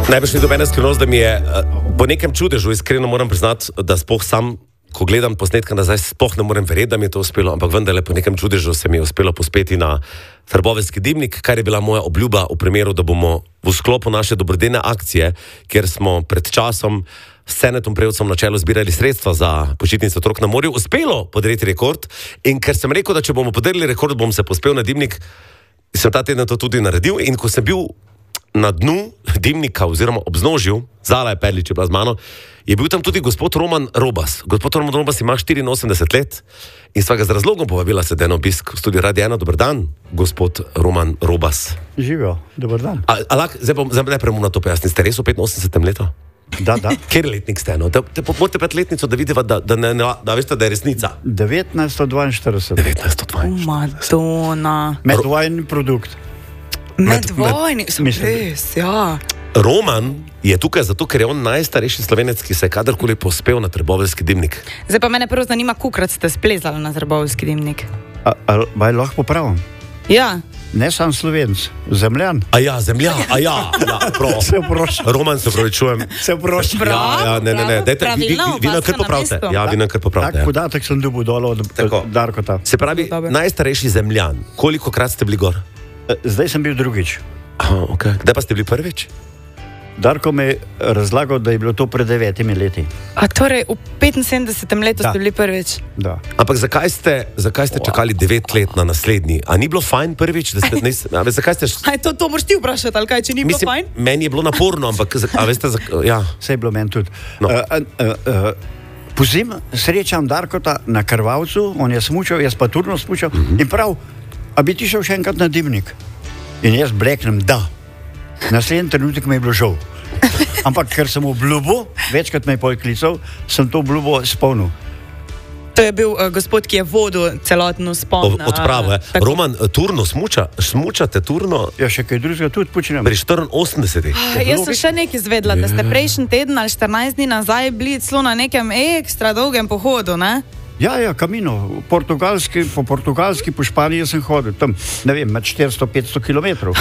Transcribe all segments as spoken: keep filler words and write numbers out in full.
Najbrž ni dobena skrivnost, da mi je po nekem čudežu, iskreno moram priznati, da spoh sam, ko gledam posnetka nazaj, spoh ne morem verjeti, da mi je to uspelo, ampak vendarle po nekem čudežu se mi je uspelo pospeti na Trboveljski dimnik, kar je bila moja obljuba v primeru, da bomo v sklopu naše dobrodejne akcije, kjer smo pred časom s Senetom Prevcem na čelu zbirali sredstva za počitnice otrok na morju, uspelo podreti rekord. In ker sem rekel, da če bomo podarili rekord, bom se pospel na dimnik, sem ta teden to tudi naredil. In ko sem bil na dnu dimnika oziroma obznožju, Zala je Perlič je bila z mano, je bil tam tudi gospod Roman Robas. Gospod Roman Robas ima štiriinosemdeset let in sva ga z razlogom povabila se den obisk v studiu Radia ena. Dober dan, gospod Roman Robas. Živijo, dober dan. A, a lak, zdaj bom najprej mu na to pojasniti. Ste res v petinosemdesetem letu? Da, da. Kjer letnik ste, no? Da, te morate pet letnico, da vidiva, da, da, ne, da, da veste, da je resnica. devetnajststo dvainštirideset. devetnajststo dvainštirideset. Madonna. Medvojni produkt. Medvojni, sem mislim. res, ja. Roman je tukaj zato, ker je on najstarejši Slovenec, ki se je kadarkoli pospel na Trboveljski dimnik. Zdaj pa mene prvo zanima, kolikrat ste splezali na Trboveljski dimnik. A, a, a lahko popravim? Ja. Ne sam Slovenc, zemljan. A ja, zemlja, a ja, ja, prav. Se oproščam. Roman, se opravičujem. Se oproščam. Prav, Ja, ja, ne, ne, ne. Dajte, vi, vi, vi, vi nam kar popravite. Ja, vi nam kar popravite. Tak Ja. podatek sem dobil dol od Tako. Darkota. Se pravi, Dober. najstarejši zemljan. Koliko krat ste bili gor? Zdaj sem bil drugič. Aha, okay. Kdaj pa ste bili prvič? Darko mi je razlagal, da je bilo to pred devetimi leti. A torej v petinsedemdesetem letu Da. ste bili prvič? Da. Ampak zakaj ste, zakaj ste čakali devet let na naslednji? A ni bilo fajn prvič, da ste... Ne, a veste, zakaj ste... Aj, to, to moraš ti vprašati, ali kaj, če ni bilo Mislim, fajn? meni je bilo naporno, ampak za- a veste, zak, ja. Vse je bilo meni tudi. No. Uh, uh, uh, Pozim srečam Darkota na Krvavcu, on je smučal, jaz pa turno smučal uh -huh. in prav, a bi ti šel še enkrat na dimnik? In jaz bleknem, da. Naslednji trenutek mi je bilo žal. Ampak ker sem obljubil, večkrat me je pol klical, sem to obljubo izpolnil. To je bil uh, gospod, ki je vodil celotno spon. O- Odpravo je. Tako. Roman, turno smuča, smučate turno Ja, še kaj drugega tudi počinem. pri štiriinosemdesetih. Ah, Jaz sem še nekaj izvedla, da ste prejšnji teden ali štirinajst dni nazaj bili celo na nekem ekstra dolgem pohodu, ne? Ja, ja, Camino, portugalski, po portugalski, po Španiji sem hodil, tam, ne vem, med štiristo petsto kilometrov.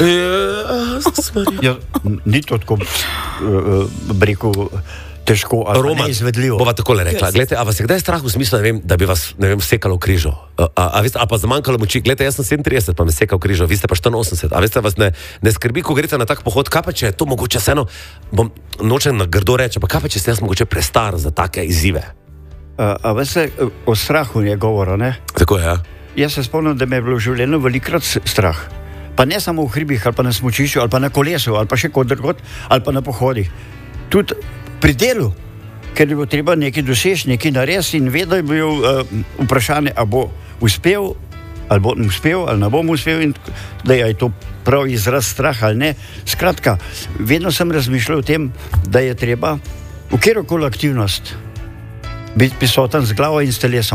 Ja, ni to tako, uh, breku, težko ali pa Roman, neizvedljivo. bova takole rekla. Glejte, a vas je kdaj strah v smislu, ne vem, da bi vas, ne vem, sekalo v križo? A, a, a, veste, a pa zmanjkalo moči? Glejte, jaz sem sedemintrideset, pa me seka v križo, vi ste pa štiriinosemdeset. A veste, vas ne, ne skrbi, ko greste na tak pohod, kaj pa če je to mogoče vseeno, bom nočem na grdo reči, pa kaj pa če sem jaz mogoče prestar za take izzive? A, a veste, o strahu je govora, ne? Tako je, ja. Jaz se spomnim, da me je bilo v življenju velikrat s- strah. Pa ne samo v hribih, ali pa na smučišču, ali pa na kolesu, ali pa še kot drugod, ali pa na pohodih. Tudi pri delu, ker je bilo treba nekaj doseči, nekaj narediti in vedno je bilo uh, vprašanje, a bo uspel, ali bo uspel, ali ne bom uspel in da je to prav izraz strah ali ne. Skratka, vedno sem razmišljal o tem, da je treba v kjerokoli aktivnost biti prisoten z glavo in s telesom.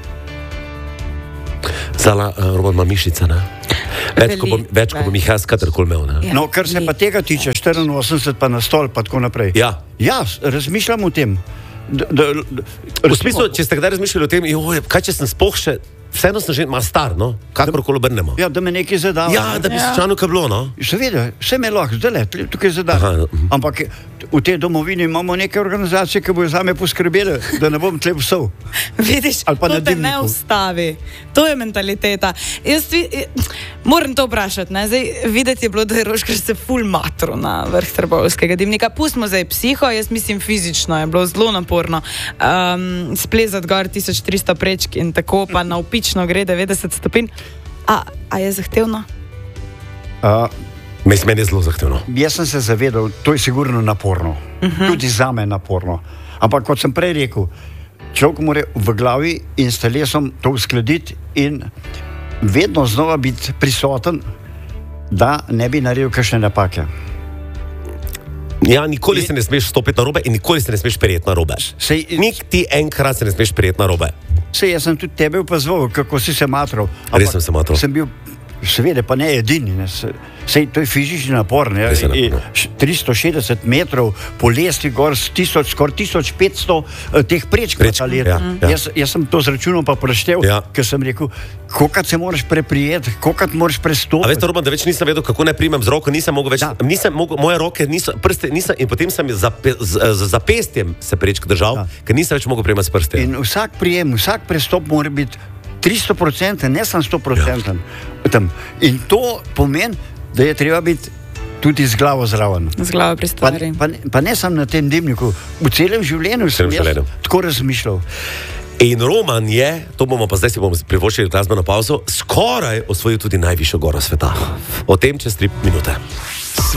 Zala, uh, Roman ima mišice, ne? Več, ko bom, Veliko, več, ko bom jih jaz kadarkoli imel, ne? Ja. No, kar se pa tega tiče, štiriinosemdeset pa na stol, pa tako naprej. Ja. Ja, s- razmišljam o tem. Da, da, da, V smislu, če ste kdaj razmišljali o tem, joj, kaj če sem spoh še, vseeno sem že malo star, no? Kakorkoli obrnemo. ja, da me nekaj zadava. Ja, da bi se čanu kaj bilo, no? Seveda, vse me lahko, zdaj le, tukaj Aha, zadava. mhm. Ampak v tej domovini imamo neke organizacije, ki bojo zame poskrbeli, da ne bom tle psov. Vidiš, Ali pa to na te ne dimniku. ustavi. To je mentaliteta. Jaz vi, eh, moram to vprašati. Ne? Zdaj, videti je bilo, da je Roškar se ful matro na vrh Trboveljskega dimnika. Pustimo zdaj psiho, jaz mislim fizično je bilo zelo naporno. Um, splezati gor tisoč tristo prečk in tako pa navpično gre devetdeset stopinj. A, a je zahtevno? Uh, Mislim, meni je zelo zahtevno. jaz sem se zavedal, to je sigurno naporno. Uh -huh. Tudi za me naporno. Ampak kot sem prej rekel, človek mora v glavi in s telesom to uskladiti in vedno znova biti prisoten, da ne bi naredil kakšne napake. Ja, nikoli se ne smeš stopiti na robe in nikoli se ne smeš prijeti na robe. Sej, Niti enkrat se ne smeš prijeti na robe. sej, jaz sem tudi tebe opazoval, kako si se matral. Res sem se matral. Sem bil seveda, pa ne edini. Ne. Sej, to je fizični napor. Ne. Res je I, napor, tristo šestdeset metrov po lesti gor s tisoč, skoraj tisoč petsto eh, teh prečk. Prečk, ja, ja. Jaz, jaz sem to zračunal pa preštel, Ja. ker sem rekel, kolikrat se moraš preprijeti, kolikrat moraš A prestopiti. veste, Roman, da več nisem vedel, kako naj primem z roko, nisem mogel več, Da. nisem mogel, moje roke niso, prste nisem, in potem sem za, z, z zapestjem se prečk držal, Da. ker nisem več mogel primati s prste. In vsak prijem, vsak prestop mora biti tristo procentov, ne samo sto procentov. Ja. In to pomeni, da je treba biti tudi z glavo zraven. Z glavo pri Pa, stvari. pa, pa ne samo na tem dimniku, v celem življenju sem celem jaz življenju. tako razmišljal. In Roman je, to bomo pa zdaj si bomo privoščili glasbeno pauzo, skoraj osvojil tudi najvišjo goro sveta. O tem čez tri minute.